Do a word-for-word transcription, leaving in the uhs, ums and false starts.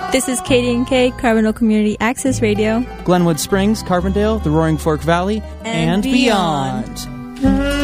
This is Katie and Kay, Carbondale Community Access Radio. Glenwood Springs, Carbondale, the Roaring Fork Valley, and, and beyond. beyond.